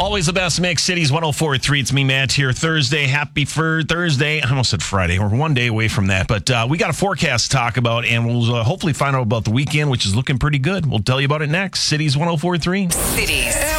Always the best mix. Cities 104.3. It's me, Matt, here. Thursday. Happy for Thursday. I almost said Friday. We're one day away from that. But we got a forecast to talk about, and we'll hopefully find out about the weekend, which is looking pretty good. We'll tell you about it next. Cities 104.3. Cities